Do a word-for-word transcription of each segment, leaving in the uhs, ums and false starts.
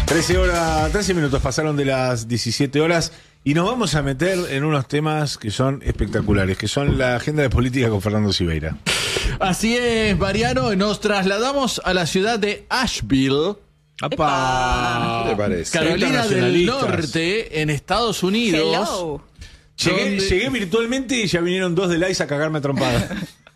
trece horas, trece minutos pasaron de las diecisiete horas y nos vamos a meter en unos temas que son espectaculares, que son la agenda de política con Fernando Siveira. Así es, Mariano, nos trasladamos a la ciudad de Asheville, ¡Apa! ¿Qué te parece? Carolina del Norte, en Estados Unidos. Hello. Llegué, donde- llegué virtualmente y ya vinieron dos de Lice a cagarme a trompadas.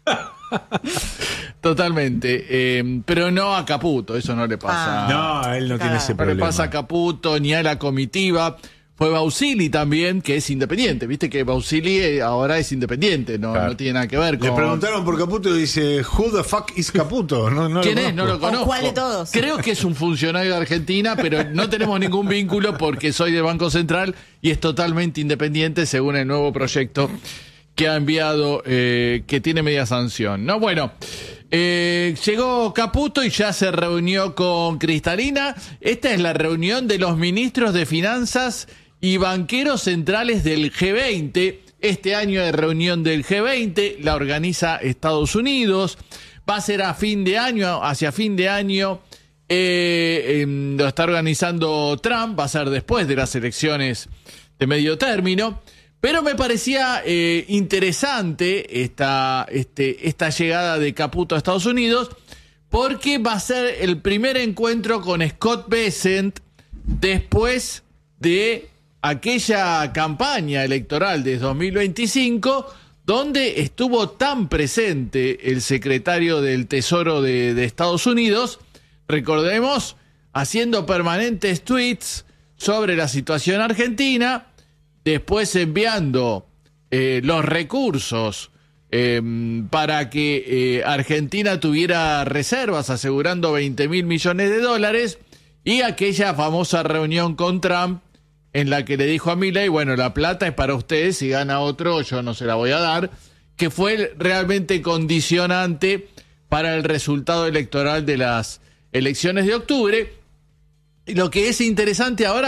Totalmente, eh, pero no a Caputo, eso no le pasa. Ah. No, él no tiene Claro. ese No le problema. pasa a Caputo ni a la comitiva. Fue Bausili también, que es independiente. Viste que Bausili eh, ahora es independiente, no, Claro. no tiene nada que ver con. Le preguntaron por Caputo y dice, who the fuck is Caputo? No, no ¿Quién lo es? No lo conozco. conozco. ¿Cuál de todos? Creo que es un funcionario de Argentina, pero no tenemos ningún vínculo porque soy del Banco Central y es totalmente independiente según el nuevo proyecto que ha enviado, eh, que tiene media sanción. No, bueno, eh, llegó Caputo y ya se reunió con Cristalina. Esta es la reunión de los ministros de Finanzas y banqueros centrales del G veinte. Este año de reunión del G veinte la organiza Estados Unidos. Va a ser a fin de año, hacia fin de año. Eh, eh, lo está organizando Trump, va a ser después de las elecciones de medio término. Pero me parecía eh, interesante esta, este, esta llegada de Caputo a Estados Unidos porque va a ser el primer encuentro con Scott Bessent después de aquella campaña electoral de dos mil veinticinco donde estuvo tan presente el secretario del Tesoro de, de Estados Unidos, recordemos, haciendo permanentes tweets sobre la situación argentina, después enviando eh, los recursos eh, para que eh, Argentina tuviera reservas, asegurando veinte mil millones de dólares, y aquella famosa reunión con Trump en la que le dijo a Milei, bueno, la plata es para ustedes, si gana otro yo no se la voy a dar, que fue realmente condicionante para el resultado electoral de las elecciones de octubre. Y lo que es interesante ahora